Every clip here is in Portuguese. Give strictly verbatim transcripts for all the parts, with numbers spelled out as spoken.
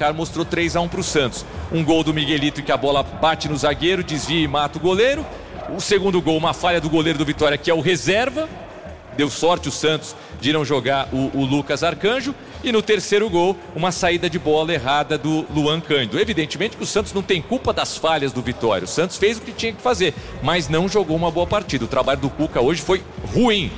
placar mostrou três a um para o Santos. Um gol do Miguelito que a bola bate no zagueiro, desvia e mata o goleiro. O segundo gol, uma falha do goleiro do Vitória, que é o reserva. Deu sorte o Santos de não jogar o, o Lucas Arcanjo. E no terceiro gol, uma saída de bola errada do Luan Cândido. Evidentemente que o Santos não tem culpa das falhas do Vitória. O Santos fez o que tinha que fazer, mas não jogou uma boa partida. O trabalho do Cuca hoje foi ruim.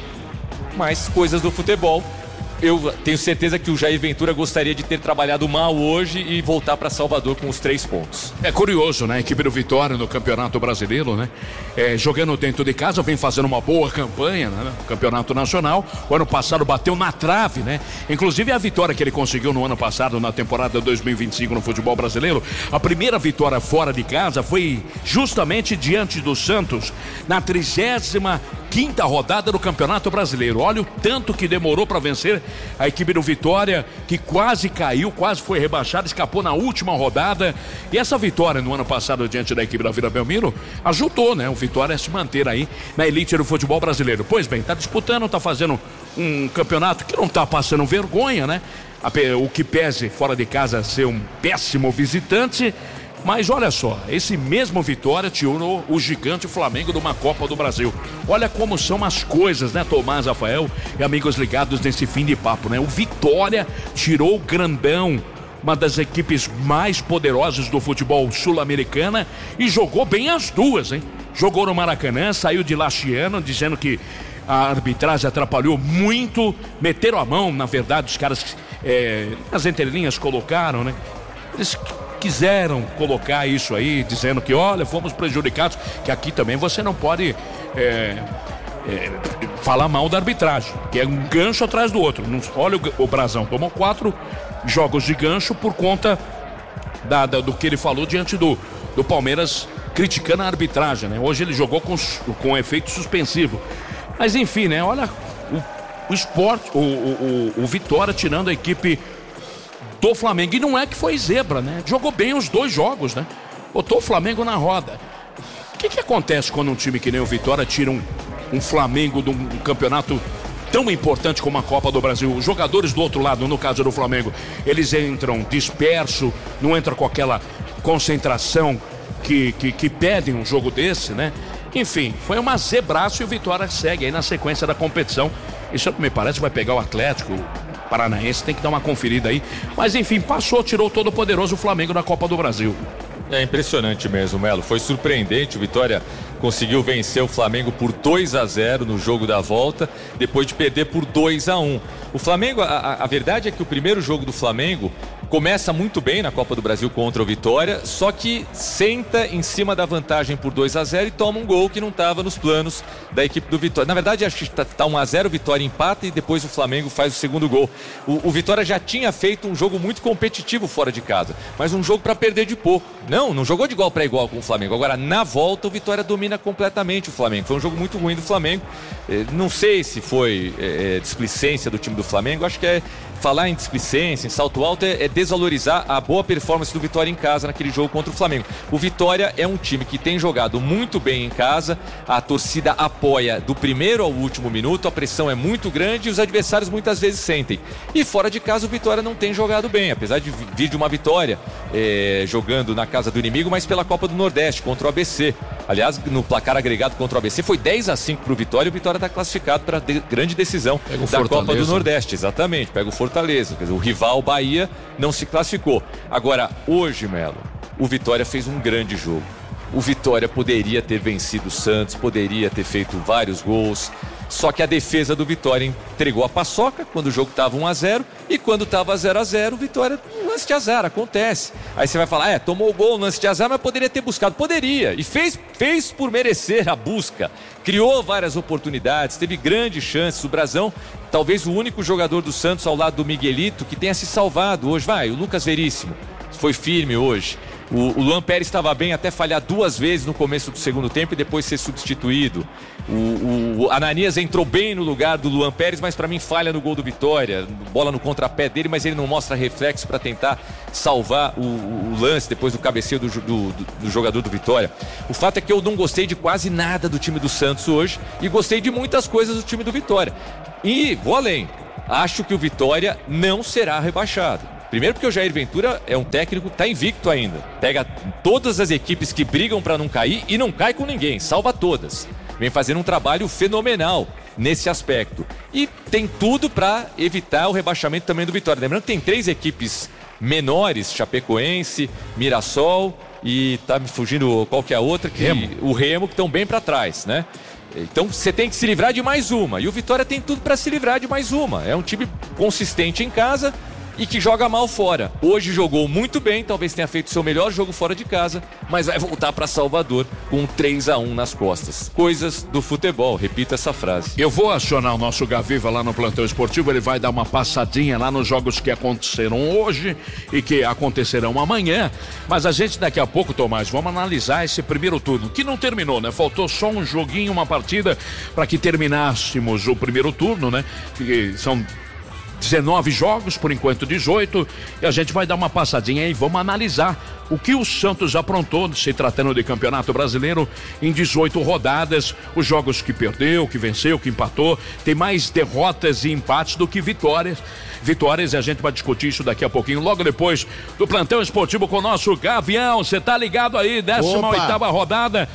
Mas coisas do futebol. Eu tenho certeza que o Jair Ventura gostaria de ter trabalhado mal hoje e voltar para Salvador com os três pontos. É curioso, né? A equipe do Vitória no Campeonato Brasileiro, né? É, jogando dentro de casa, vem fazendo uma boa campanha, né? No Campeonato Nacional. O ano passado bateu na trave, né? Inclusive a vitória que ele conseguiu no ano passado, na temporada dois mil e vinte e cinco no futebol brasileiro, a primeira vitória fora de casa foi justamente diante do Santos, na trigésima quinta rodada do Campeonato Brasileiro. Olha o tanto que demorou para vencer a equipe do Vitória, que quase caiu, quase foi rebaixada, escapou na última rodada. E essa vitória no ano passado diante da equipe da Vila Belmiro ajudou, né, o Vitória a se manter aí na elite do futebol brasileiro. Pois bem, tá disputando, tá fazendo um campeonato que não tá passando vergonha, né? O que pese fora de casa ser um péssimo visitante. Mas olha só, esse mesmo Vitória tirou o gigante Flamengo de uma Copa do Brasil. Olha como são as coisas, né, Tomás, Rafael e amigos ligados nesse fim de papo, né? O Vitória tirou o grandão, uma das equipes mais poderosas do futebol sul-americana, e jogou bem as duas, hein? Jogou no Maracanã, saiu de Lachiano, dizendo que a arbitragem atrapalhou muito, meteram a mão, na verdade, os caras, é, as entrelinhas colocaram, né? Eles quiseram colocar isso aí, dizendo que, olha, fomos prejudicados, que aqui também você não pode é, é, falar mal da arbitragem, que é um gancho atrás do outro. Olha o, o Brazão, tomou quatro jogos de gancho por conta da, da, do que ele falou diante do, do Palmeiras, criticando a arbitragem, né? Hoje ele jogou com, com efeito suspensivo. Mas enfim, né? Olha o, o esporte, o, o, o, o Vitória tirando a equipe do Flamengo, e não é que foi zebra, né? Jogou bem os dois jogos, né? Botou o Flamengo na roda. O que que acontece quando um time que nem o Vitória tira um, um Flamengo de um campeonato tão importante como a Copa do Brasil? Os jogadores do outro lado, no caso do Flamengo, eles entram disperso, não entram com aquela concentração que, que, que pedem um jogo desse, né? Enfim, foi uma zebraço e o Vitória segue aí na sequência da competição. Isso me parece vai pegar o Atlético Paranaense, tem que dar uma conferida aí. Mas enfim, passou, tirou todo o poderoso Flamengo da Copa do Brasil. É impressionante mesmo, Melo. Foi surpreendente. O Vitória conseguiu vencer o Flamengo por dois a zero no jogo da volta, depois de perder por dois a um. O Flamengo, a, a verdade é que o primeiro jogo do Flamengo começa muito bem na Copa do Brasil contra o Vitória, só que senta em cima da vantagem por dois a zero e toma um gol que não estava nos planos da equipe do Vitória. Na verdade, acho que está um a zero, o Vitória empata e depois o Flamengo faz o segundo gol. O, o Vitória já tinha feito um jogo muito competitivo fora de casa, mas um jogo para perder de pouco. Não, não jogou de igual para igual com o Flamengo. Agora, na volta, o Vitória domina completamente o Flamengo. Foi um jogo muito ruim do Flamengo. Não sei se foi é, displicência do time do Flamengo. Acho que é falar em displicência, em salto alto, é, é desvalorizar a boa performance do Vitória em casa naquele jogo contra o Flamengo. O Vitória é um time que tem jogado muito bem em casa, a torcida apoia do primeiro ao último minuto, a pressão é muito grande e os adversários muitas vezes sentem. E fora de casa o Vitória não tem jogado bem, apesar de vir de uma vitória é, jogando na casa do inimigo, mas pela Copa do Nordeste contra o A B C. Aliás, no placar agregado contra o A B C foi dez a cinco para o Vitória, e o Vitória está classificado para a de, grande decisão da Fortaleza. Copa do Nordeste. Exatamente, pega o Fortaleza. Quer dizer, o rival Bahia não se classificou. Agora, hoje, Melo, o Vitória fez um grande jogo. O Vitória poderia ter vencido o Santos, poderia ter feito vários gols, só que a defesa do Vitória entregou a paçoca quando o jogo estava um a zero, e quando estava zero a zero, o Vitória, um lance de azar, acontece. Aí você vai falar, é, tomou o gol, um lance de azar, mas poderia ter buscado. Poderia, e fez, fez por merecer a busca. Criou várias oportunidades, teve grandes chances. O Brazão, talvez o único jogador do Santos ao lado do Miguelito que tenha se salvado hoje. Vai, o Lucas Veríssimo foi firme hoje. O, o Luan Pérez estava bem até falhar duas vezes no começo do segundo tempo e depois ser substituído. O, o Ananias entrou bem no lugar do Luan Pérez, mas para mim falha no gol do Vitória. Bola no contrapé dele, mas ele não mostra reflexo para tentar salvar o, o lance depois do cabeceio do, do, do jogador do Vitória. O fato é que eu não gostei de quase nada do time do Santos hoje e gostei de muitas coisas do time do Vitória. E vou além. Acho que o Vitória não será rebaixado. Primeiro porque o Jair Ventura é um técnico que está invicto ainda. Pega todas as equipes que brigam para não cair e não cai com ninguém, salva todas. Vem fazendo um trabalho fenomenal nesse aspecto. E tem tudo para evitar o rebaixamento também do Vitória. Lembrando que tem três equipes menores, Chapecoense, Mirassol e tá me fugindo qual que é a outra, que, Remo. o Remo, que estão bem para trás, né? Então você tem que se livrar de mais uma. E o Vitória tem tudo para se livrar de mais uma. É um time consistente em casa e que joga mal fora. Hoje jogou muito bem, talvez tenha feito seu melhor jogo fora de casa, mas vai voltar para Salvador com um três a um nas costas. Coisas do futebol, repita essa frase. Eu vou acionar o nosso Gaviva lá no Plantão Esportivo, ele vai dar uma passadinha lá nos jogos que aconteceram hoje e que acontecerão amanhã, mas a gente daqui a pouco, Tomás, vamos analisar esse primeiro turno, que não terminou, né? Faltou só um joguinho, uma partida para que terminássemos o primeiro turno, né? Que são dezenove jogos, por enquanto dezoito, e a gente vai dar uma passadinha e vamos analisar o que o Santos aprontou, se tratando de Campeonato Brasileiro, em dezoito rodadas, os jogos que perdeu, que venceu, que empatou, tem mais derrotas e empates do que vitórias. Vitórias, e a gente vai discutir isso daqui a pouquinho, logo depois do Plantão Esportivo com o nosso Gavião. Você tá ligado aí, décima oitava rodada.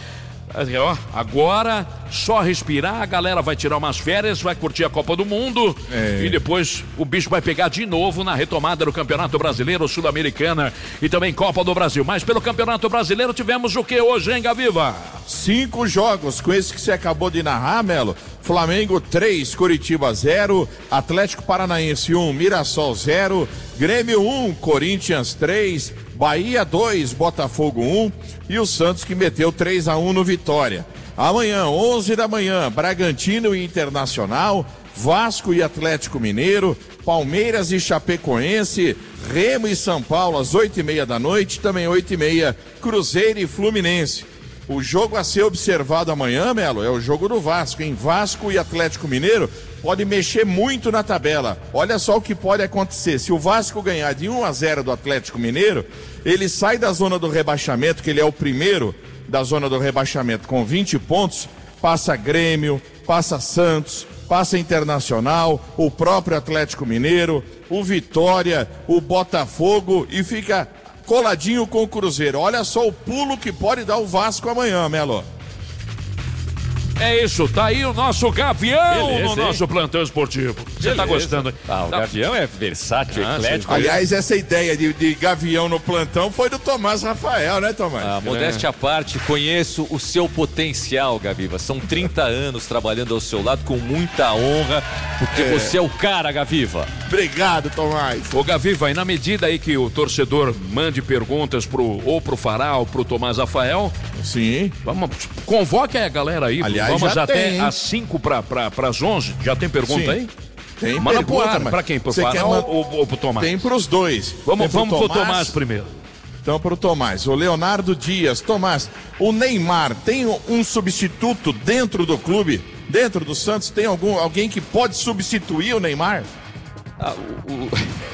Agora só respirar, a galera vai tirar umas férias, vai curtir a Copa do Mundo é. E depois o bicho vai pegar de novo na retomada do Campeonato Brasileiro, Sul-Americana e também Copa do Brasil. Mas pelo Campeonato Brasileiro tivemos o que hoje, hein, Gaviva? Cinco jogos com esse que você acabou de narrar, Melo. Flamengo três, Coritiba zero, Atlético Paranaense um, Mirassol zero, Grêmio um, Corinthians três, Bahia dois, Botafogo um e o Santos que meteu três a um no Vitória. Amanhã, onze da manhã, Bragantino e Internacional, Vasco e Atlético Mineiro, Palmeiras e Chapecoense, Remo e São Paulo às oito e meia da noite, também oito e meia, Cruzeiro e Fluminense. O jogo a ser observado amanhã, Melo, é o jogo do Vasco, hein? Vasco e Atlético Mineiro pode mexer muito na tabela. Olha só o que pode acontecer. Se o Vasco ganhar de um a zero do Atlético Mineiro, ele sai da zona do rebaixamento, que ele é o primeiro da zona do rebaixamento com vinte pontos, passa Grêmio, passa Santos, passa Internacional, o próprio Atlético Mineiro, o Vitória, o Botafogo e fica coladinho com o Cruzeiro. Olha só o pulo que pode dar o Vasco amanhã, Melo. É isso, tá aí o nosso Gavião. Beleza, no nosso hein? Plantão esportivo. Você tá gostando? Ah, o tá. Gavião é versátil, ah, eclético. Aliás, essa ideia de, de Gavião no plantão foi do Tomás Rafael, né, Tomás? Ah, modéstia à parte, conheço o seu potencial, Gaviva. São trinta anos trabalhando ao seu lado com muita honra, porque é. você é o cara, Gaviva. Obrigado, Tomás. Ô, Gaviva, e na medida aí que o torcedor mande perguntas pro, ou pro Fará ou pro Tomás Rafael, sim, vamos, convoque a galera aí. Aliás, vamos já até tem, às cinco para as onze. Já tem pergunta Sim. aí? Tem Manda pergunta, pro ar, mas pra quem? Pro Fará quer... ou, ou, ou pro Tomás? Tem pros dois. Vamos, pro vamos Tomás, pro Tomás primeiro. Então pro Tomás. O Leonardo Dias. Tomás, o Neymar tem um substituto dentro do clube? Dentro do Santos? Tem algum, alguém que pode substituir o Neymar? Ah, o, o...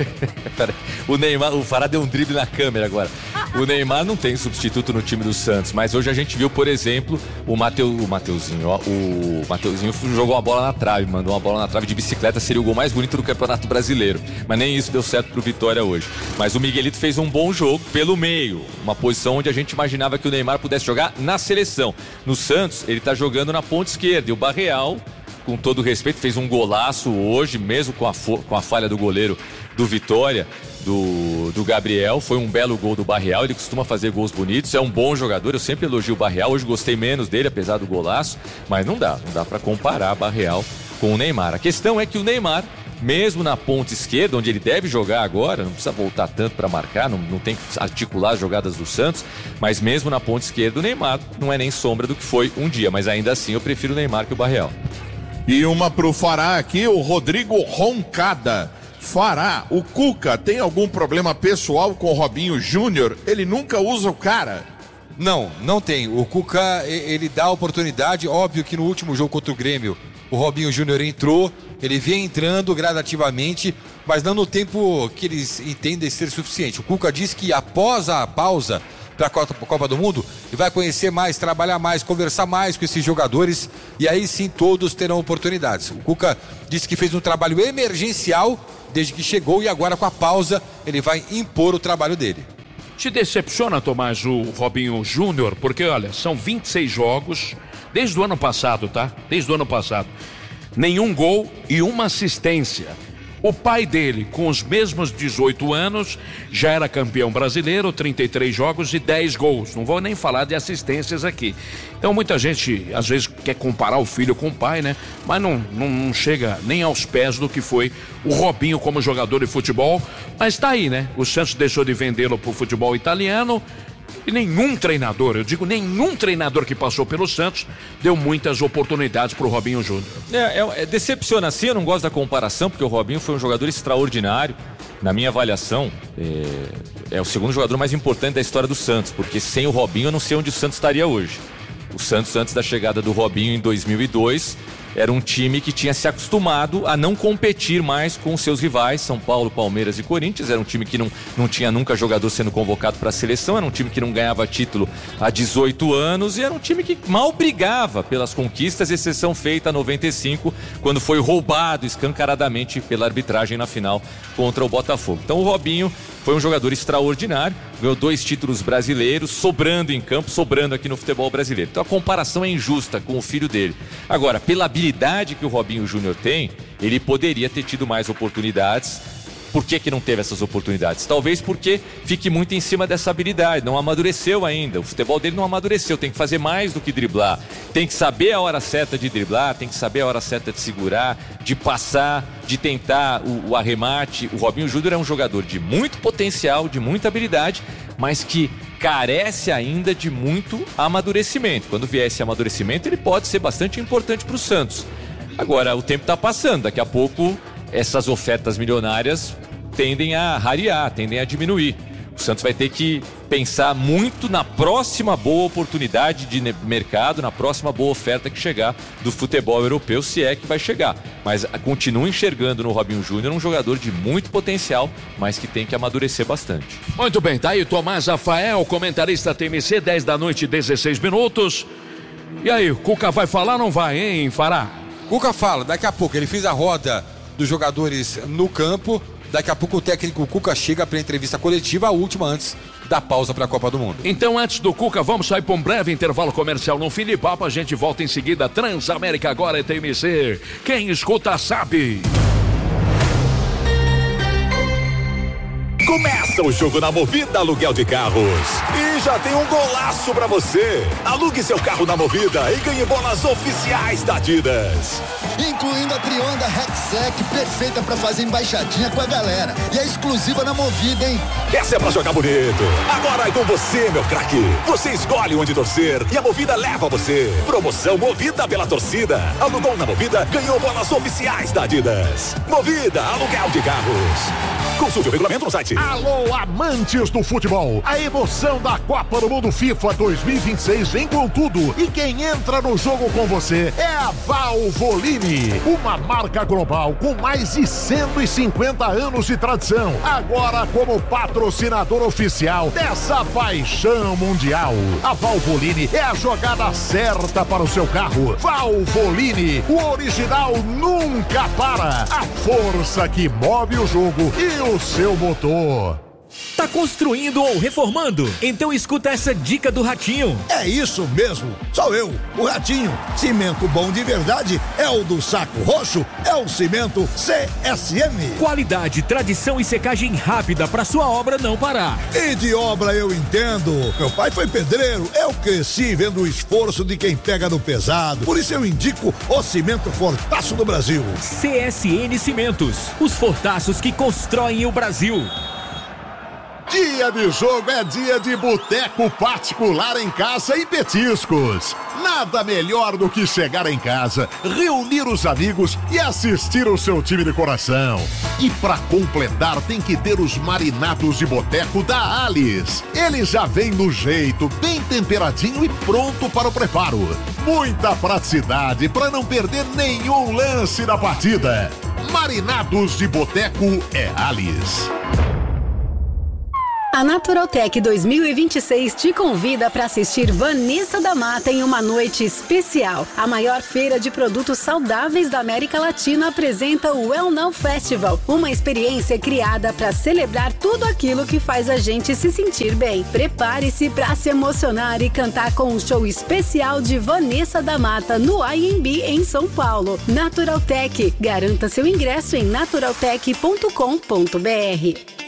o Neymar, o Fará deu um drible na câmera agora. O Neymar não tem substituto no time do Santos, mas hoje a gente viu, por exemplo, o, Mateu, o Mateuzinho, ó, o Mateuzinho jogou uma bola na trave, mandou uma bola na trave de bicicleta, seria o gol mais bonito do Campeonato Brasileiro, mas nem isso deu certo pro Vitória hoje. Mas o Miguelito fez um bom jogo pelo meio, uma posição onde a gente imaginava que o Neymar pudesse jogar na seleção. No Santos, ele tá jogando na ponta esquerda, e o Barreal, com todo respeito, fez um golaço hoje, mesmo com a, com a falha do goleiro do Vitória, do, do Gabriel. Foi um belo gol do Barreal, ele costuma fazer gols bonitos, é um bom jogador, eu sempre elogio o Barreal, hoje gostei menos dele, apesar do golaço, mas não dá, não dá pra comparar Barreal com o Neymar. A questão é que o Neymar, mesmo na ponta esquerda, onde ele deve jogar agora, não precisa voltar tanto para marcar, não, não tem que articular as jogadas do Santos, mas mesmo na ponta esquerda o Neymar não é nem sombra do que foi um dia, mas ainda assim eu prefiro o Neymar que o Barreal. E uma pro Fará aqui, o Rodrigo Roncada. Fará, o Cuca tem algum problema pessoal com o Robinho Júnior? Ele nunca usa o cara? Não, não tem. O Cuca, ele dá oportunidade. Óbvio que no último jogo contra o Grêmio, o Robinho Júnior entrou, ele vem entrando gradativamente, mas não no tempo que eles entendem ser suficiente. O Cuca diz que após a pausa para a Copa do Mundo, ele vai conhecer mais, trabalhar mais, conversar mais com esses jogadores, e aí sim todos terão oportunidades. O Cuca disse que fez um trabalho emergencial desde que chegou, e agora com a pausa ele vai impor o trabalho dele. Te decepciona, Tomás, o Robinho Júnior? Porque, olha, são vinte e seis jogos, desde o ano passado, tá? Desde o ano passado. Nenhum gol e uma assistência. O pai dele, com os mesmos dezoito anos, já era campeão brasileiro, trinta e três jogos e dez gols. Não vou nem falar de assistências aqui. Então muita gente, às vezes, quer comparar o filho com o pai, né? Mas não, não, não chega nem aos pés do que foi o Robinho como jogador de futebol. Mas tá aí, né? O Santos deixou de vendê-lo pro futebol italiano. E nenhum treinador, eu digo nenhum treinador que passou pelo Santos deu muitas oportunidades pro Robinho Júnior. É, é, é, decepciona assim, eu não gosto da comparação, porque o Robinho foi um jogador extraordinário. Na minha avaliação, é, é o segundo jogador mais importante da história do Santos, porque sem o Robinho eu não sei onde o Santos estaria hoje. O Santos, antes da chegada do Robinho em dois mil e dois, era um time que tinha se acostumado a não competir mais com seus rivais, São Paulo, Palmeiras e Corinthians. Era um time que não, não tinha nunca jogador sendo convocado para a seleção, era um time que não ganhava título há dezoito anos e era um time que mal brigava pelas conquistas, exceção feita em noventa e cinco, quando foi roubado escancaradamente pela arbitragem na final contra o Botafogo. Então o Robinho foi um jogador extraordinário, ganhou dois títulos brasileiros, sobrando em campo, sobrando aqui no futebol brasileiro. Então a comparação é injusta com o filho dele. Agora, pela habilidade que o Robinho Júnior tem, ele poderia ter tido mais oportunidades. Por que que não teve essas oportunidades? Talvez porque fique muito em cima dessa habilidade, não amadureceu ainda. O futebol dele não amadureceu, tem que fazer mais do que driblar. Tem que saber a hora certa de driblar, tem que saber a hora certa de segurar, de passar, de tentar o, o arremate. O Robinho Júnior é um jogador de muito potencial, de muita habilidade, mas que carece ainda de muito amadurecimento. Quando vier esse amadurecimento, ele pode ser bastante importante para o Santos. Agora, o tempo está passando, daqui a pouco essas ofertas milionárias tendem a rarear, tendem a diminuir. O Santos vai ter que pensar muito na próxima boa oportunidade de mercado, na próxima boa oferta que chegar do futebol europeu, se é que vai chegar. Mas continuo enxergando no Robinho Júnior um jogador de muito potencial, mas que tem que amadurecer bastante. Muito bem, tá aí Tomás Rafael, comentarista T M C, dez da noite, dezesseis minutos. E aí, o Cuca vai falar ou não vai, hein, Fará? Cuca fala, daqui a pouco ele fez a roda dos jogadores no campo. Daqui a pouco o técnico Cuca chega para a entrevista coletiva, a última antes da pausa para a Copa do Mundo. Então, antes do Cuca, vamos sair para um breve intervalo comercial no Fim de Papo. A gente volta em seguida. Transamérica agora é T M C. Quem escuta sabe. Começa o jogo na Movida Aluguel de Carros. E já tem um golaço pra você. Alugue seu carro na Movida e ganhe bolas oficiais da Adidas. Incluindo a Trionda Rexec, perfeita pra fazer embaixadinha com a galera. E é exclusiva na Movida, hein? Essa é pra jogar bonito. Agora é com você, meu craque. Você escolhe onde torcer e a Movida leva você. Promoção Movida pela torcida. Alugou na Movida, ganhou bolas oficiais da Adidas. Movida Aluguel de Carros. Consulte o regulamento no site. Alô, amantes do futebol! A emoção da Copa do Mundo FIFA dois mil e vinte e seis vem com tudo. E quem entra no jogo com você é a Valvoline, uma marca global com mais de cento e cinquenta anos de tradição. Agora como patrocinador oficial dessa paixão mundial. A Valvoline é a jogada certa para o seu carro. Valvoline, o original nunca para. A força que move o jogo e o seu motor. Tá construindo ou reformando? Então escuta essa dica do Ratinho. É isso mesmo, sou eu, o Ratinho. Cimento bom de verdade é o do Saco Roxo, é o cimento C S M. Qualidade, tradição e secagem rápida pra sua obra não parar. E de obra eu entendo. Meu pai foi pedreiro, eu cresci vendo o esforço de quem pega no pesado. Por isso eu indico o cimento Fortaço do Brasil. C S N Cimentos, os fortaços que constroem o Brasil. Dia de jogo é dia de boteco particular em casa e petiscos. Nada melhor do que chegar em casa, reunir os amigos e assistir o seu time de coração. E pra completar tem que ter os marinados de boteco da Alice. Ele já vem no jeito, bem temperadinho e pronto para o preparo. Muita praticidade para não perder nenhum lance da partida. Marinados de boteco é Alice. A Naturaltech dois mil e vinte e seis te convida para assistir Vanessa da Mata em uma noite especial. A maior feira de produtos saudáveis da América Latina apresenta o Well Now Festival, uma experiência criada para celebrar tudo aquilo que faz a gente se sentir bem. Prepare-se para se emocionar e cantar com um show especial de Vanessa da Mata no I M B em São Paulo. Naturaltech, garanta seu ingresso em naturaltech ponto com ponto br.